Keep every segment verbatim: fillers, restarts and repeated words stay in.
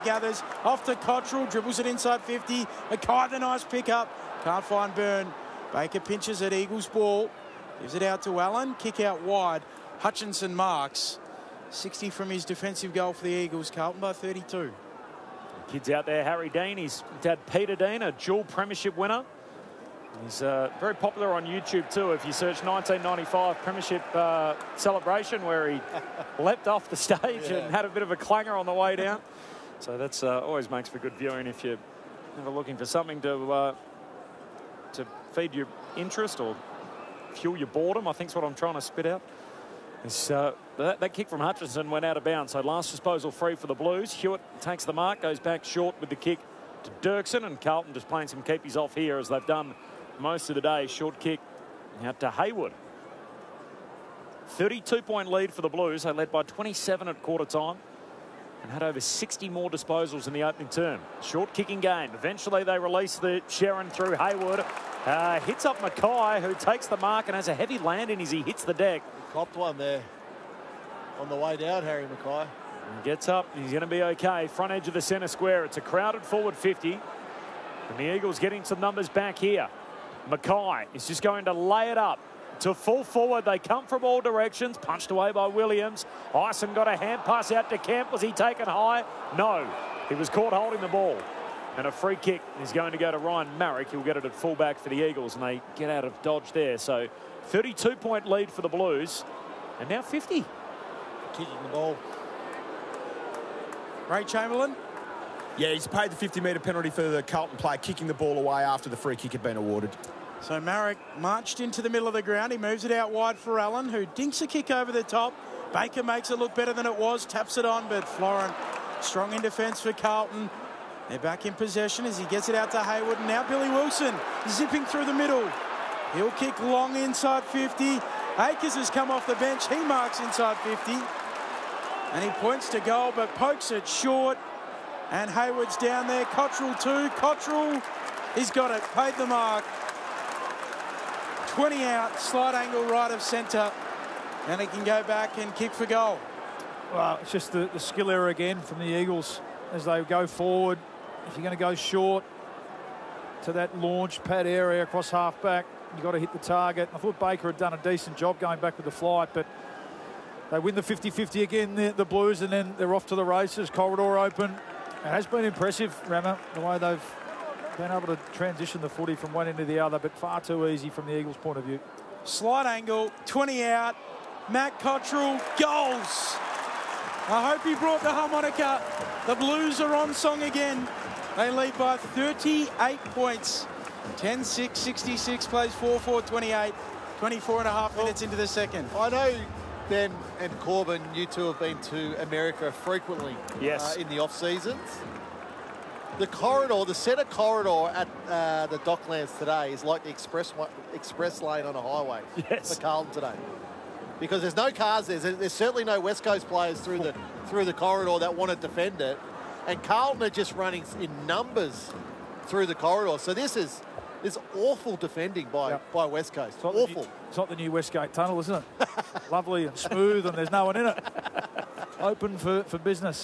gathers off to Cottrell, dribbles it inside fifty. Mackay, the nice pickup. Can't find Byrne. Baker pinches at Eagles ball. Gives it out to Allen. Kick out wide. Hutchinson marks. sixty from his defensive goal for the Eagles. Carlton by thirty-two. Kids out there, Harry Dean, his dad Peter Dean, a dual premiership winner. He's uh, very popular on YouTube too. If you search nineteen ninety-five premiership uh, celebration, where he leapt off the stage yeah. and had a bit of a clanger on the way down. So that's uh, always makes for good viewing if you're ever looking for something to uh, to feed your interest or fuel your boredom. I think's what I'm trying to spit out. It's, uh, that, that kick from Hutchinson went out of bounds. So last disposal free for the Blues. Hewitt takes the mark, goes back short with the kick to Dirksen, and Carlton just playing some keepies off here as they've done most of the day. Short kick out to Hayward. thirty-two point lead for the Blues. They led by twenty-seven at quarter time and had over sixty more disposals in the opening term. Short kicking game. Eventually they release the Sherrin through Hayward. Uh, hits up Mackay, who takes the mark and has a heavy landing as he hits the deck. He copped one there on the way down, Harry Mackay. He gets up. He's going to be okay. Front edge of the centre square. It's a crowded forward fifty. And the Eagles getting some numbers back here. Mackay is just going to lay it up to full forward. They come from all directions. Punched away by Williams. Ison got a hand pass out to Kemp. Was he taken high? No. He was caught holding the ball. And a free kick is going to go to Ryan Marrick. He'll get it at fullback for the Eagles, and they get out of dodge there. So thirty-two point lead for the Blues. And now fifty. Kicking the ball. Ray Chamberlain. Yeah, he's paid the fifty metre penalty for the Carlton player kicking the ball away after the free kick had been awarded. So Marrick marched into the middle of the ground. He moves it out wide for Allen, who dinks a kick over the top. Baker makes it look better than it was, taps it on, but Florent strong in defence for Carlton. They're back in possession as he gets it out to Hayward. And now Billy Wilson zipping through the middle. He'll kick long inside fifty. Akers has come off the bench. He marks inside fifty. And he points to goal, but pokes it short. And Hayward's down there. Cottrell too. Cottrell, he's got it. Paid the mark. twenty out. Slight angle right of centre. And he can go back and kick for goal. Well, it's just the, the skill error again from the Eagles as they go forward. If you're going to go short to that launch pad area across half-back, you've got to hit the target. I thought Baker had done a decent job going back with the flight, but they win the fifty fifty again, the, the Blues, and then they're off to the races. Corridor open. It has been impressive, Rammer, the way they've been able to transition the footy from one end to the other, but far too easy from the Eagles' point of view. Slight angle, twenty out. Matt Cottrell, goals. I hope he brought the harmonica. The Blues are on song again. They lead by thirty-eight points. ten six sixty-six, plays four four twenty-eight. twenty-four and a half minutes well, into the second. I know Ben and Corbin, you two have been to America frequently yes. uh, in the off-seasons. The corridor, the centre corridor at uh, the Docklands today is like the express express lane on a highway yes. for Carlton today. Because there's no cars there. There's, there's certainly no West Coast players through the through the corridor that want to defend it. And Carlton are just running in numbers through the corridor. So this is this awful defending by, yep. by West Coast. It's awful. New, it's not the new Westgate Tunnel, isn't it? Lovely and smooth, and there's no one in it. Open for, for business.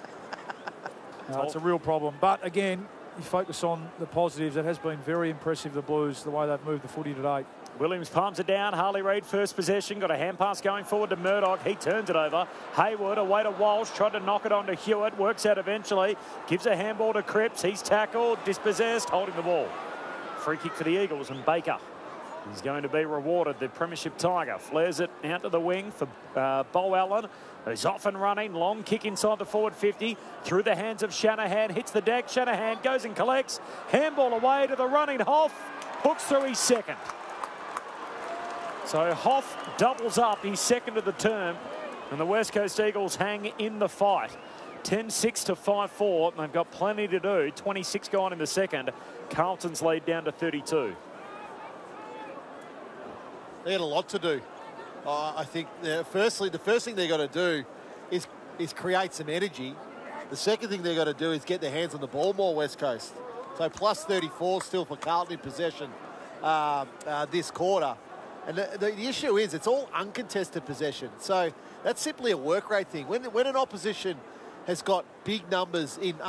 No, it's a real problem. But again, you focus on the positives. It has been very impressive, the Blues, the way they've moved the footy today. Williams palms it down. Harley Reid first possession. Got a hand pass going forward to Murdoch. He turns it over. Hayward away to Walsh. Tried to knock it on to Hewitt. Works out eventually. Gives a handball to Cripps. He's tackled. Dispossessed. Holding the ball. Free kick for the Eagles, and Baker is going to be rewarded. The Premiership Tiger flares it out to the wing for uh, Bo Allen, who's off and running. Long kick inside the forward fifty. Through the hands of Shanahan. Hits the deck. Shanahan goes and collects. Handball away to the running Hoff. Hooks through his second. So Hoff doubles up his second of the term, and the West Coast Eagles hang in the fight. ten six to five four. They've got plenty to do. twenty-six gone in the second. Carlton's lead down to thirty-two. They had a lot to do. Uh, I think, firstly, the first thing they've got to do is, is create some energy. The second thing they've got to do is get their hands on the ball more, West Coast. So plus thirty-four still for Carlton in possession uh, uh, this quarter. And the, the, the issue is it's all uncontested possession. So that's simply a work rate thing. When, when an opposition has got big numbers in